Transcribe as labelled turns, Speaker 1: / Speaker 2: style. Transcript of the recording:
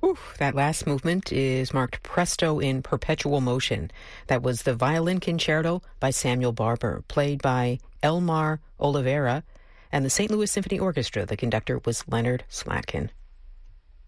Speaker 1: Oof, that last movement is marked Presto in Perpetual Motion. That was the violin concerto by Samuel Barber, played by Elmar Oliveira, and the St. Louis Symphony Orchestra. The conductor was Leonard Slatkin.